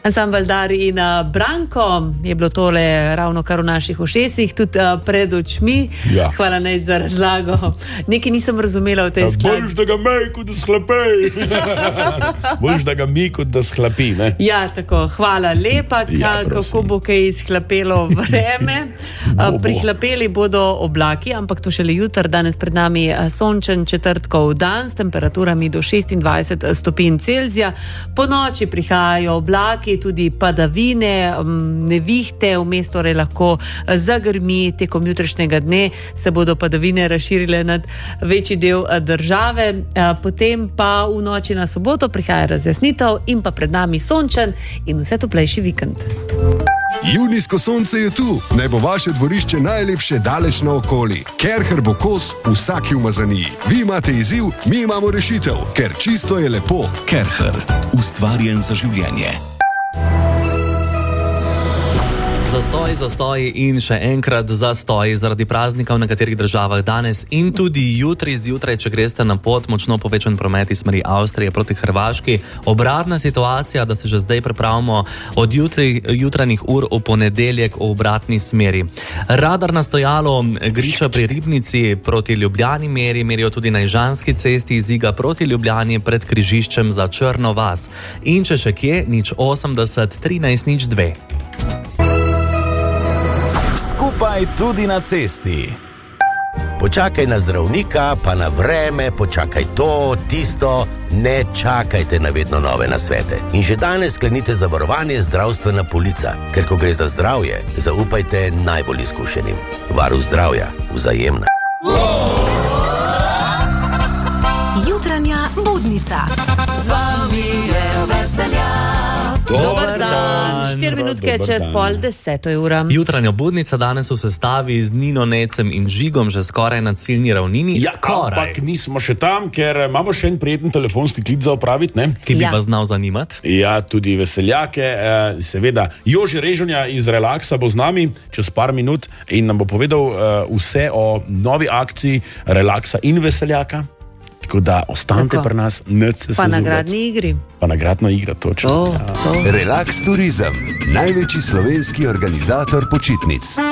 Ansambel Dari in Branko, je bilo tole ravno kar v naših ušesih, tudi pred očmi. Ja. Hvala Nejc za razlago. Nekaj nisem razumela v tej skladbi. Boljš, da ga mej, kot da shlapej. Boljš, da ga mi, kot da shlapi, ne? Ja, tako, hvala lepa. Kako bo kaj izhlapelo vreme? Prihlapeli bodo oblaki, ampak to šele jutr. Danes pred nami sončen četrtkov dan s temperaturami do 26 stopinj Celzija. Po noči prihajajo oblaki, tudi padavine, nevihte, vmes torej lahko zagrmi. Tekom jutrišnjega dne se bodo padavine razširile nad večji del države, potem pa v noči na soboto prihaja razjasnitev in pa pred nami sončen in vse toplejši vikend. Junijsko sonce je tu, naj bo vaše dvorišče najlepše daleč naokoli. Kerher bo kos vsaki umazaniji. Vi imate izziv, mi imamo rešitev, ker čisto je lepo. Kerher, ustvarjen za življenje. Zastoj in še enkrat zastoj zaradi praznika v nekaterih državah danes in tudi jutri zjutraj, če greste na pot, močno povečan promet iz smeri Avstrije proti Hrvaški. Obratna situacija, da se že zdaj pripravimo od jutranjih ur v ponedeljek v obratni smeri. Radar na stojalo Griča pri Ribnici proti Ljubljani merijo tudi na Ižanski cesti iz Iga proti Ljubljani pred križiščem za Črno vas. In če še kje, 080 13 02. Skupaj tudi na cesti. Počakaj na zdravnika, pa na vreme, počakaj to, tisto, ne čakajte na vedno nove nasvete. In že danes sklenite zavarovanje zdravstvena polica, ker ko gre za zdravje, zaupajte najbolj izkušenim. Varuh zdravja, Vzajemna. Jutranja budnica. Z vami je Veseljak. Dobar dan, 4 minutke čez 9:30. Jutranja budnica danes v sestavi z Nino, Necem in Žigom že skoraj na ciljni ravnini. Ja, ampak nismo še tam, ker imamo še en prijeten telefonski klic za opraviti, ne? Ki bi vas znal zanimati. Ja, tudi Veseljake, seveda. Jože Režonja iz Relaksa bo z nami čez par minut in nam bo povedal vse o novi akciji Relaksa in Veseljaka. Tako da ostanite pri nas, pa nagradni igri. Pa nagradna igra, točno. Relax Turizem, največji slovenski organizator počitnic.